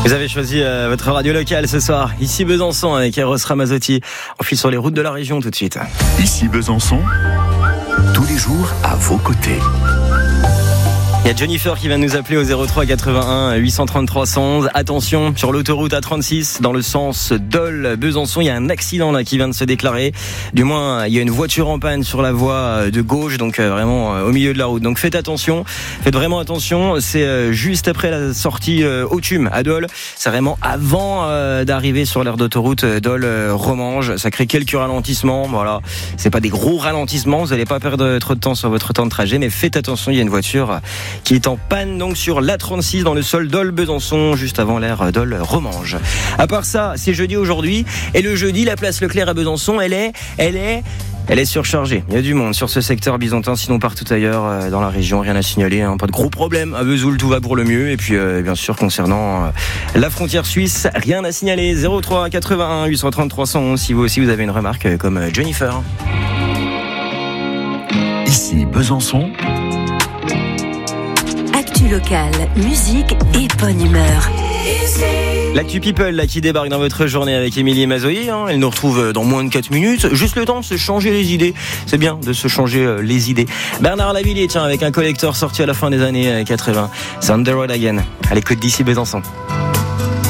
Vous avez choisi votre radio locale ce soir. Ici Besançon avec Eros Ramazzotti. On file sur les routes de la région tout de suite. Ici Besançon, tous les jours à vos côtés. Il y a Jennifer qui vient nous appeler au 03 81 833 111. Attention, sur l'autoroute A36, dans le sens Dole-Besançon, il y a un accident là qui vient de se déclarer. Du moins, il y a une voiture en panne sur la voie de gauche, donc vraiment au milieu de la route. Donc faites attention, faites vraiment attention. C'est juste après la sortie Authume à Dole. C'est vraiment avant d'arriver sur l'aire d'autoroute Dole-Romange. Ça crée quelques ralentissements. Voilà, c'est pas des gros ralentissements. Vous n'allez pas perdre trop de temps sur votre temps de trajet, mais faites attention. Il y a une voiture qui est en panne donc sur l'A36 dans le sol Dole-Besançon, juste avant l'aire Dole-Romange. À part ça, c'est jeudi aujourd'hui, et le jeudi, la place Leclerc à Besançon, elle est surchargée. Il y a du monde sur ce secteur byzantin, sinon partout ailleurs dans la région, rien à signaler, hein. Pas de gros problèmes. À Vesoul, tout va pour le mieux. Et puis, bien sûr, concernant la frontière suisse, rien à signaler. 03 81 833 111 si vous aussi vous avez une remarque comme Jennifer. Ici Besançon. Actu locale, musique et bonne humeur. L'actu People là, qui débarque dans votre journée avec Émilie Mazoyer, hein. Elle nous retrouve dans moins de 4 minutes. Juste le temps de se changer les idées. C'est bien de se changer les idées. Bernard Lavilliers, tiens, avec un collector sorti à la fin des années 80. C'est On the Road Again, à l'écoute d'ici Besançon.